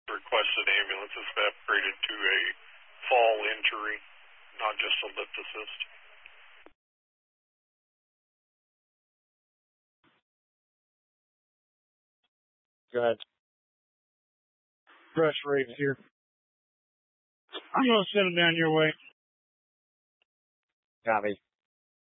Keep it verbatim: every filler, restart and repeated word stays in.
requested ambulance has been upgraded to a fall injury, not just a lift assist. Go ahead. Brush Reeves here. I'm going to send him down your way. Copy.